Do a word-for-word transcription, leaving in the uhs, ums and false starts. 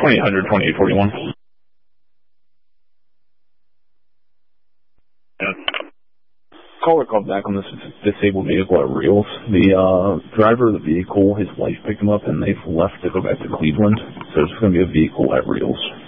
twenty-eight hundred, twenty-eight forty-one. Caller called back on this disabled vehicle at Reels. The uh, driver of the vehicle, his wife picked him up, and they've left to go back to Cleveland. So it's going to be a vehicle at Reels.